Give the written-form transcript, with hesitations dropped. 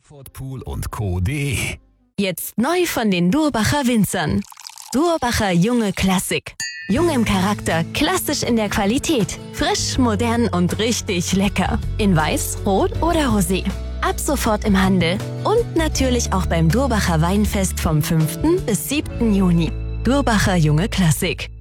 Pool und Co.de. Jetzt neu von den Durbacher Winzern. Durbacher Junge Klassik. Jung im Charakter, klassisch in der Qualität. Frisch, modern und richtig lecker. In Weiß, Rot oder Rosé. Ab sofort im Handel. Und natürlich auch beim Durbacher Weinfest vom 5. bis 7. Juni. Durbacher Junge Klassik.